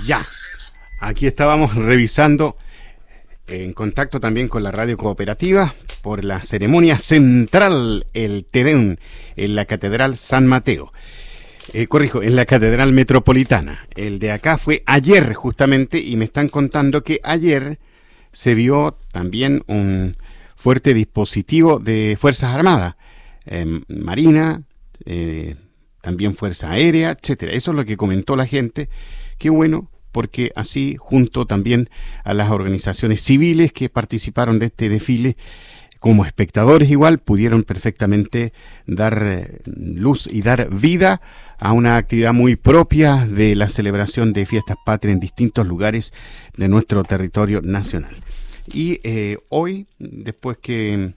Ya, aquí estábamos revisando, en contacto también con la radio cooperativa, por la ceremonia central, el Te Deum, en la Catedral San Mateo. En la Catedral Metropolitana. El de acá fue ayer justamente, y me están contando que ayer se vio también un fuerte dispositivo de Fuerzas Armadas, Marina, también Fuerza Aérea, etcétera. Eso es lo que comentó la gente. Qué bueno, porque así, junto también a las organizaciones civiles que participaron de este desfile, como espectadores igual, pudieron perfectamente dar luz y dar vida a una actividad muy propia de la celebración de fiestas patrias en distintos lugares de nuestro territorio nacional. Y hoy, después que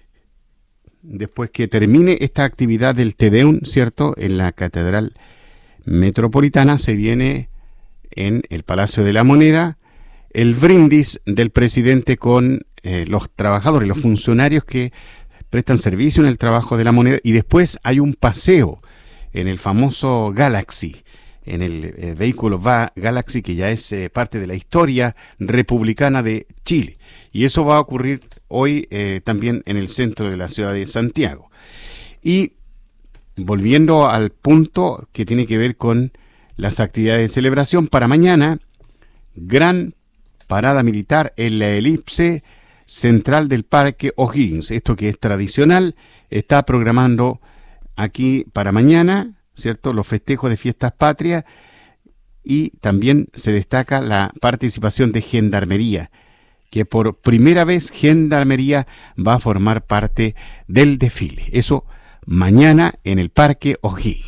termine esta actividad del Te Deum, ¿cierto?, en la Catedral Metropolitana, se viene en el Palacio de la Moneda el brindis del presidente con los trabajadores, los funcionarios que prestan servicio en el trabajo de la moneda, y después hay un paseo en el famoso Galaxy, en el vehículo Galaxy, que ya es parte de la historia republicana de Chile, y eso va a ocurrir hoy también en el centro de la ciudad de Santiago. Y volviendo al punto que tiene que ver con las actividades de celebración, para mañana, gran parada militar en la elipse central del Parque O'Higgins. Esto que es tradicional, está programando aquí para mañana, ¿cierto?, los festejos de fiestas patrias, y también se destaca la participación de Gendarmería, que por primera vez Gendarmería va a formar parte del desfile. Eso mañana en el Parque O'Higgins.